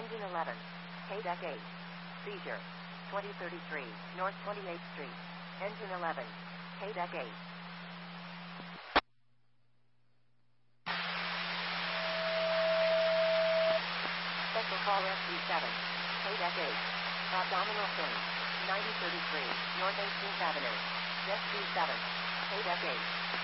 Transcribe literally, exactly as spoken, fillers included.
Engine eleven. K-Deck eight. Seizure. twenty thirty-three, North twenty-eighth Street. Engine eleven. K-Deck eight. Special call S D seven. K-Deck eight. Abdominal pain. ninety thirty-three, North eighteenth Avenue. S D seven. K-Deck eight.